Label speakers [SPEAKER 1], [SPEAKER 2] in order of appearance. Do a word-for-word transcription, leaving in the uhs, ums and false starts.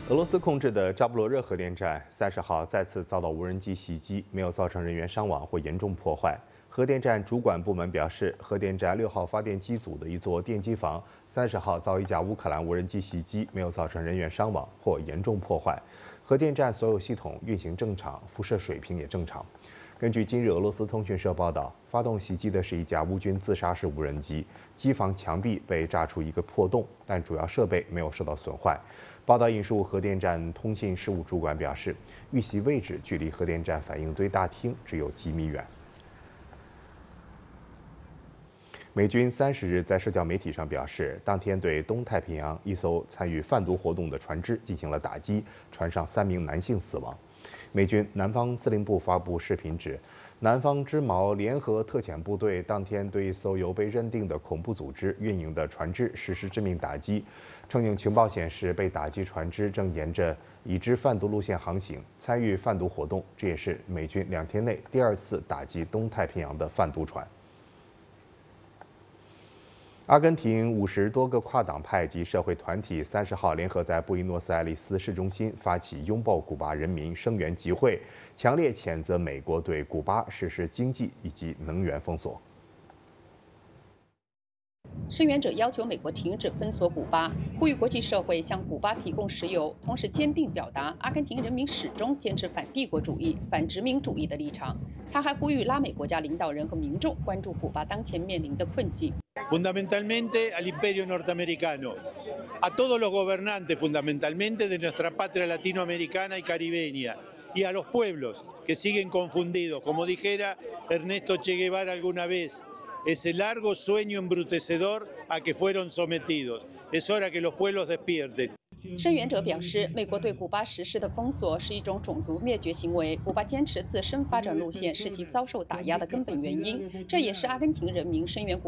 [SPEAKER 1] 俄罗斯控制的扎波罗热核电站三十号再次遭到无人机袭击，没有造成人员伤亡或严重破坏。核电站主管部门表示，核电站六号发电机组的一座电机房三十号遭一架乌克兰无人机袭击，没有造成人员伤亡或严重破坏。核电站所有系统运行正常，辐射水平也正常。根据今日俄罗斯通讯社报道，发动袭击的是一架乌军自杀式无人机，机房墙壁被炸出一个破洞，但主要设备没有受到损坏。报道引述核电站通信事务主管表示，遇袭位置距离核电站反应堆大厅只有几米远。美军三十日在社交媒体上表示，当天对东太平洋一艘参与贩毒活动的船只进行了打击，船上三名男性死亡。美军南方司令部发布视频指，南方之矛联合特遣部队当天对一艘由被认定的恐怖组织运营的船只实施致命打击。乘警情报显示，被打击船只正沿着已知贩毒路线航行，参与贩毒活动。这也是美军两天内第二次打击东太平洋的贩毒船。阿根廷五十多个跨党派及社会团体三十号联合在布宜诺斯艾利斯市中心发起拥抱古巴人民声援集会，强烈谴责美国对古巴实施经济以及能源封锁。
[SPEAKER 2] 声援者要求美国停止封锁古巴，呼吁国际社会向古巴提供石油，同时坚定表达阿根廷人民始终坚持反帝国主义、反殖民主义的立场。他还呼吁拉美国家领导人和民众关注古巴当前面临的困境。
[SPEAKER 3] Fundamentalmente al imperio norteamericano, a todos los gobernantes fundamentalmente de nuestra patria latinoamericana y caribeña, y a los pueblos que siguen confundidos, como dijera Ernesto Che Guevara alguna vez, ese largo sueño embrutecedor a que fueron sometidos. Es hora que los pueblos despierten.
[SPEAKER 2] 声援者表示，美国对古巴实施的封锁是一种种族灭绝行为。古巴坚持自身发展路线是其遭受打压的根本原因，这也是阿根廷人民声援古。